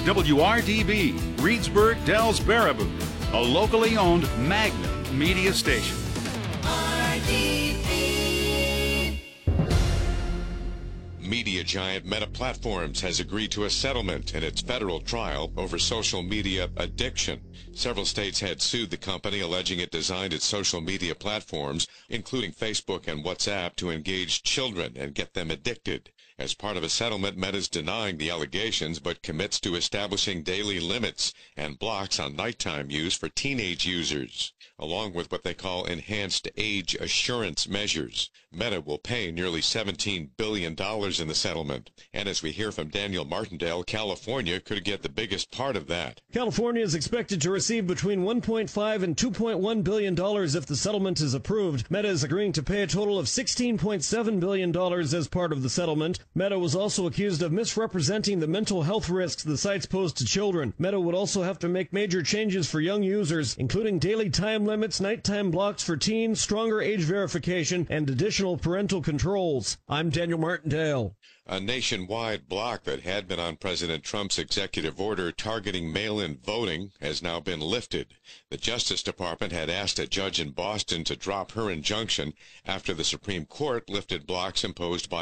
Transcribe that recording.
WRDB, Reedsburg, Dells, Baraboo, a locally owned Magnum media station. Media giant Meta Platforms has agreed to a settlement in its federal trial over social media addiction. Several states had sued the company, alleging it designed its social media platforms, including Facebook and WhatsApp, to engage children and get them addicted. As part of a settlement, Meta's denying the allegations, but commits to establishing daily limits and blocks on nighttime use for teenage users, along with what they call enhanced age assurance measures. Meta will pay nearly $17 billion in the settlement. And as we hear from Daniel Martindale, California could get the biggest part of that. California is expected to receive between $1.5 and $2.1 billion if the settlement is approved. Meta is agreeing to pay a total of $16.7 billion as part of the settlement. Meta was also accused of misrepresenting the mental health risks the sites pose to children. Meta would also have to make major changes for young users, including daily time limits, nighttime blocks for teens, stronger age verification, and additional parental controls. I'm Daniel Martindale. A nationwide block that had been on President Trump's executive order targeting mail-in voting has now been lifted. The Justice Department had asked a judge in Boston to drop her injunction after the Supreme Court lifted blocks imposed by